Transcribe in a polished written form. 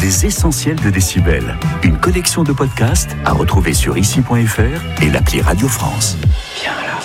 Les essentiels de Décibel. Une collection de podcasts à retrouver sur ici.fr et l'appli Radio France. Viens là.